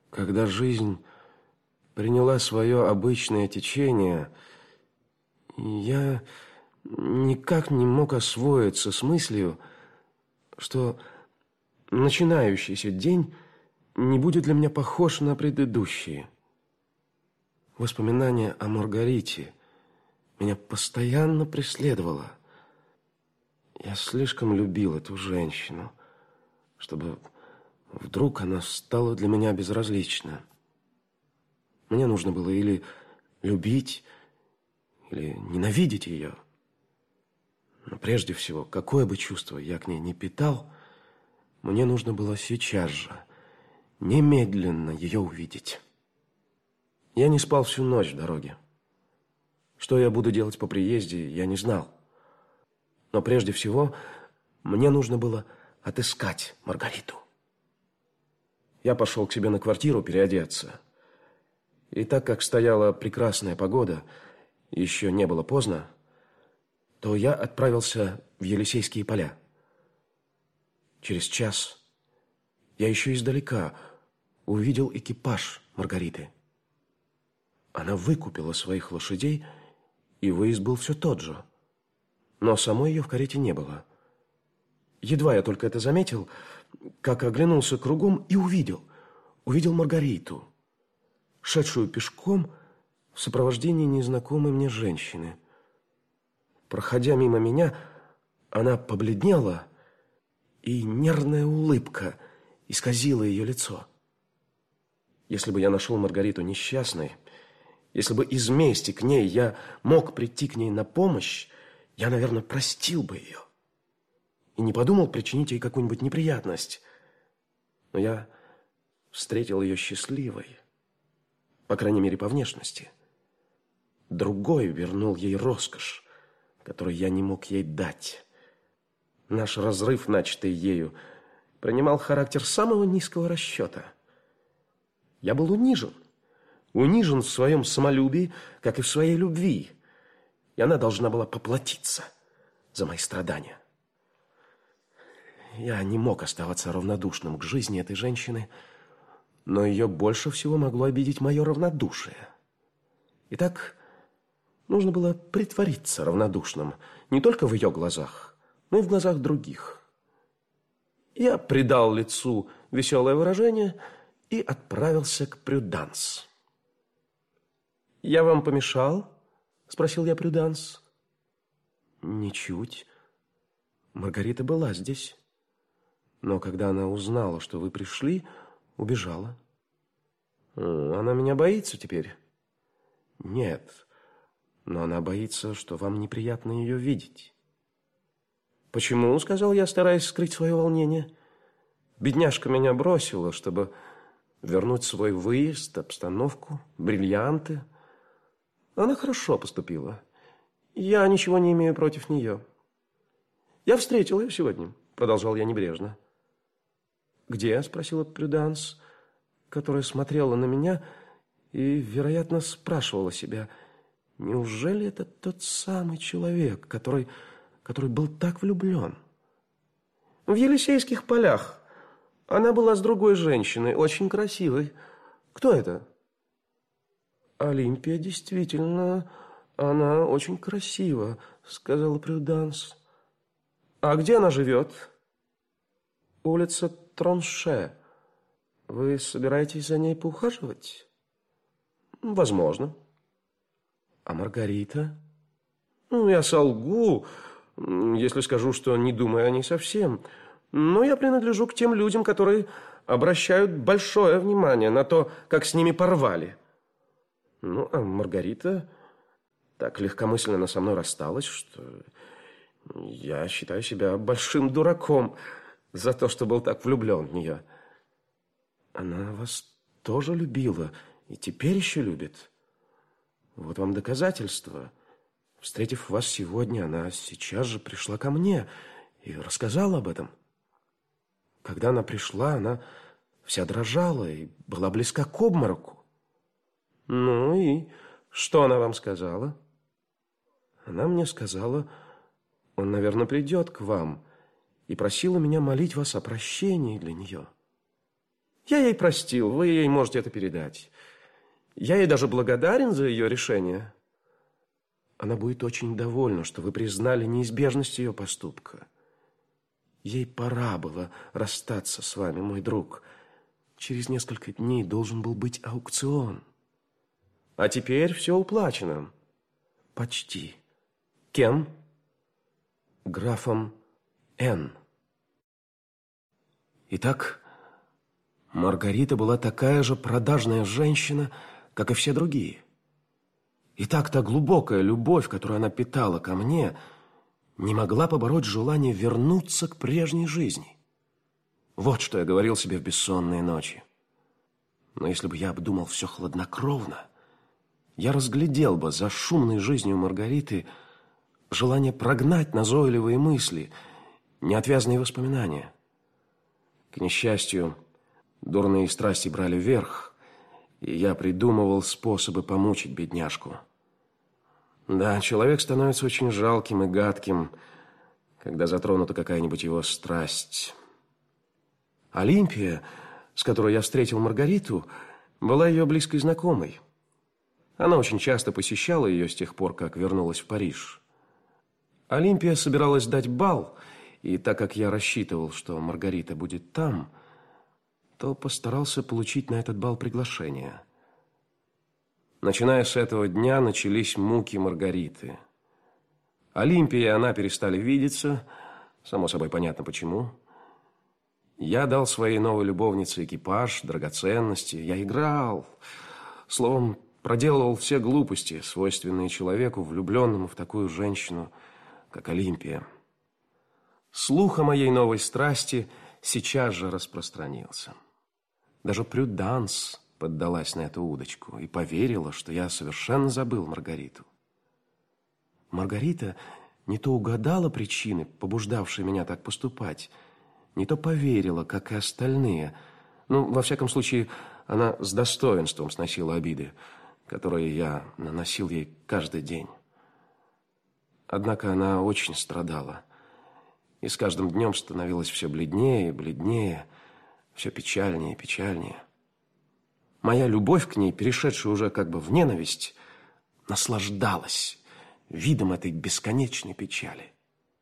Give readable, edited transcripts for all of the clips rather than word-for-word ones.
Когда жизнь приняла свое обычное течение, я никак не мог освоиться с мыслью, что начинающийся день не будет для меня похож на предыдущие. Воспоминание о Маргарите меня постоянно преследовало. Я слишком любил эту женщину, чтобы вдруг она стала для меня безразлична. Мне нужно было или любить, или ненавидеть ее. Но прежде всего, какое бы чувство я к ней не питал, мне нужно было сейчас же, немедленно ее увидеть. Я не спал всю ночь в дороге. Что я буду делать по приезде, я не знал. Но прежде всего, мне нужно было отыскать Маргариту. Я пошел к себе на квартиру переодеться. И так как стояла прекрасная погода, еще не было поздно, то я отправился в Елисейские поля. Через час я еще издалека увидел экипаж Маргариты. Она выкупила своих лошадей, и выезд был все тот же. Но самой ее в карете не было. Едва я только это заметил, как оглянулся кругом и увидел Маргариту, шедшую пешком в сопровождении незнакомой мне женщины. Проходя мимо меня, она побледнела, и нервная улыбка исказила ее лицо. Если бы я нашел Маргариту несчастной, если бы из мести к ней я мог прийти к ней на помощь, я, наверное, простил бы ее и не подумал причинить ей какую-нибудь неприятность. Но я встретил ее счастливой, по крайней мере, по внешности. Другой вернул ей роскошь, которую я не мог ей дать. Наш разрыв, начатый ею, принимал характер самого низкого расчета. Я был унижен в своем самолюбии, как и в своей любви, и она должна была поплатиться за мои страдания. Я не мог оставаться равнодушным к жизни этой женщины, но ее больше всего могло обидеть мое равнодушие. Итак, нужно было притвориться равнодушным не только в ее глазах, но и в глазах других. Я придал лицу веселое выражение и отправился к Прюданс. «Я вам помешал?» – спросил я Прюданс. «Ничуть. Маргарита была здесь. Но когда она узнала, что вы пришли, убежала». «Она меня боится теперь?» «Нет, но она боится, что вам неприятно ее видеть». «Почему?» – сказал я, стараясь скрыть свое волнение. «Бедняжка меня бросила, чтобы вернуть свой выезд, обстановку, бриллианты. Она хорошо поступила. Я ничего не имею против нее. Я встретил ее сегодня», – продолжал я небрежно. «Где?» – спросила Прюданс, которая смотрела на меня и, вероятно, спрашивала себя, неужели это тот самый человек, который был так влюблен? «В Елисейских полях. Она была с другой женщиной, очень красивой. Кто это?» «Олимпия, действительно, она очень красива», — сказала Прюданс. «А где она живет?» «Улица Тронше. Вы собираетесь за ней поухаживать?» «Возможно». «А Маргарита?» «Я солгу, если скажу, что не думаю о ней совсем. Но я принадлежу к тем людям, которые обращают большое внимание на то, как с ними порвали. А Маргарита так легкомысленно со мной рассталась, что я считаю себя большим дураком за то, что был так влюблен в нее». «Она вас тоже любила и теперь еще любит. Вот вам доказательство. Встретив вас сегодня, она сейчас же пришла ко мне и рассказала об этом. Когда она пришла, она вся дрожала и была близка к обмороку». «Ну и что она вам сказала?» «Она мне сказала, он, наверное, придет к вам, и просила меня молить вас о прощении для нее». Я ей простил, вы ей можете это передать. Я ей даже благодарен за ее решение. Она будет очень довольна, что вы признали неизбежность ее поступка. Ей пора было расстаться с вами, мой друг. Через несколько дней должен был быть аукцион. А теперь все уплачено. Почти. Кем? Графом Н. Итак, Маргарита была такая же продажная женщина, как и все другие. И так та глубокая любовь, которую она питала ко мне, не могла побороть желание вернуться к прежней жизни. Вот что я говорил себе в бессонные ночи. Но если бы я обдумал все хладнокровно, я разглядел бы за шумной жизнью Маргариты желание прогнать назойливые мысли, неотвязные воспоминания. К несчастью, дурные страсти брали верх, и я придумывал способы помучить бедняжку. Да, человек становится очень жалким и гадким, когда затронута какая-нибудь его страсть. Олимпия, с которой я встретил Маргариту, была ее близкой знакомой. Она очень часто посещала ее с тех пор, как вернулась в Париж. Олимпия собиралась дать бал, и так как я рассчитывал, что Маргарита будет там, то постарался получить на этот бал приглашение. Начиная с этого дня начались муки Маргариты. Олимпия и она перестали видеться, само собой понятно почему. Я дал своей новой любовнице экипаж, драгоценности, я играл, словом, проделывал все глупости, свойственные человеку, влюбленному в такую женщину, как Олимпия. Слух о моей новой страсти сейчас же распространился. Даже Прюданс поддалась на эту удочку и поверила, что я совершенно забыл Маргариту. Маргарита не то угадала причины, побуждавшие меня так поступать, не то поверила, как и остальные. Ну, во всяком случае, она с достоинством сносила обиды, которые я наносил ей каждый день. Однако она очень страдала, и с каждым днем становилась все бледнее и бледнее, все печальнее и печальнее. Моя любовь к ней, перешедшая уже как бы в ненависть, наслаждалась видом этой бесконечной печали.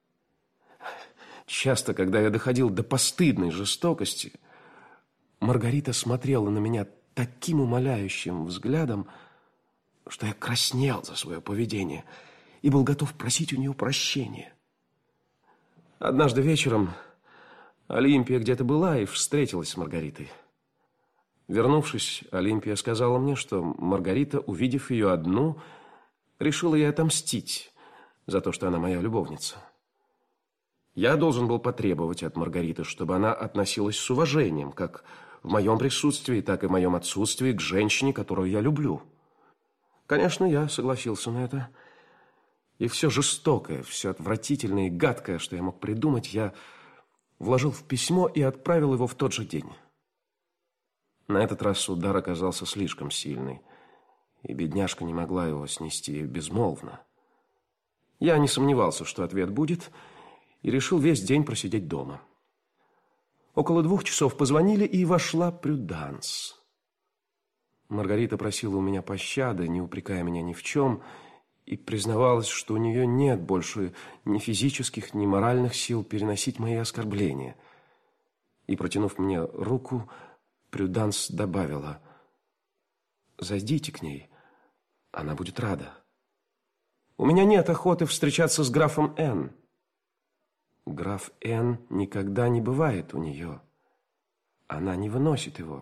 Часто, когда я доходил до постыдной жестокости, Маргарита смотрела на меня таким умоляющим взглядом, что я краснел за свое поведение и был готов просить у нее прощения. Однажды вечером Олимпия где-то была и встретилась с Маргаритой. Вернувшись, Олимпия сказала мне, что Маргарита, увидев ее одну, решила ей отомстить за то, что она моя любовница. Я должен был потребовать от Маргариты, чтобы она относилась с уважением, как в моем присутствии, так и в моем отсутствии, к женщине, которую я люблю. Конечно, я согласился на это. И все жестокое, все отвратительное и гадкое, что я мог придумать, я вложил в письмо и отправил его в тот же день. На этот раз удар оказался слишком сильный, и бедняжка не могла его снести безмолвно. Я не сомневался, что ответ будет, и решил весь день просидеть дома. Около 2 часов позвонили, и вошла Прюданс. Маргарита просила у меня пощады, не упрекая меня ни в чем, и признавалась, что у нее нет больше ни физических, ни моральных сил переносить мои оскорбления. И, протянув мне руку, Прюданс добавила: «Зайдите к ней, она будет рада. У меня нет охоты встречаться с графом Н. Граф Н никогда не бывает у нее. Она не выносит его.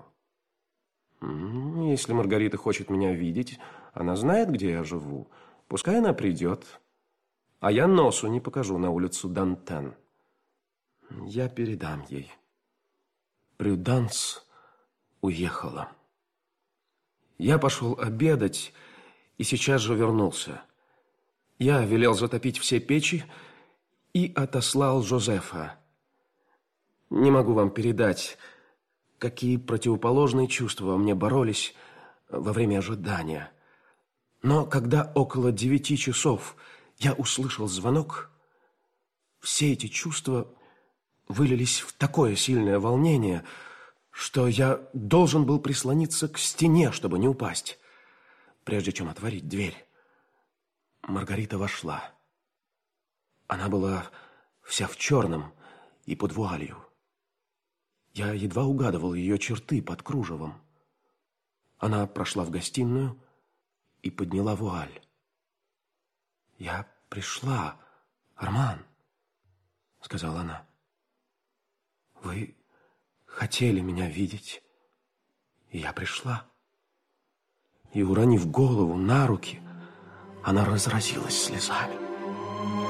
Если Маргарита хочет меня видеть, она знает, где я живу. Пускай она придет, а я носу не покажу на улицу Дантен. Я передам ей». Прюданс уехала. Я пошел обедать и сейчас же вернулся. Я велел затопить все печи и отослал Жозефа. Не могу вам передать, какие противоположные чувства во мне боролись во время ожидания. Но когда около 9 часов я услышал звонок, все эти чувства вылились в такое сильное волнение, что я должен был прислониться к стене, чтобы не упасть, прежде чем отворить дверь. Маргарита вошла. Она была вся в черном и под вуалью. Я едва угадывал ее черты под кружевом. Она прошла в гостиную и подняла вуаль. «Я пришла, Арман», — сказала она. «Вы хотели меня видеть, и я пришла». И, уронив голову на руки, она разразилась слезами.